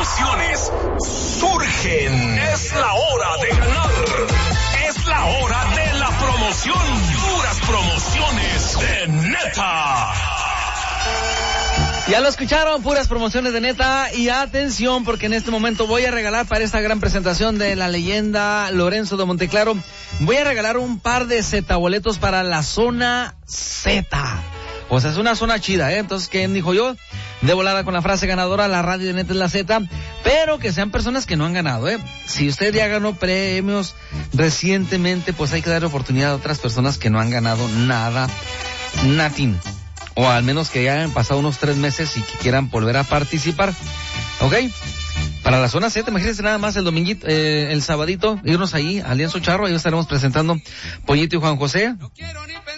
promociones surgen. Es la hora de ganar. Es la hora de la promoción. Puras promociones de Neta. Ya lo escucharon, puras promociones de Neta. Y atención, porque en este momento voy a regalar para esta gran presentación de la leyenda Lorenzo de Monteclaro, voy a regalar un par de Z-boletos para la zona Z. O sea, es una zona chida, ¿eh? Entonces, ¿quién dijo yo? De volada con la frase ganadora, la radio de Neta es la Z, pero que sean personas que no han ganado, ¿eh? Si usted ya ganó premios recientemente, pues hay que darle oportunidad a otras personas que no han ganado nada, nothing. O al menos que ya hayan pasado unos 3 meses y que quieran volver a participar, ¿ok? Para la zona Z, imagínense nada más el dominguito, el sabadito, irnos ahí al Lienzo Charro, ahí estaremos presentando Pollito y Juan José.